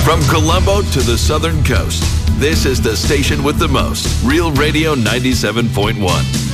From Colombo to the southern coast, this is the station with the most. Real Radio 97.1.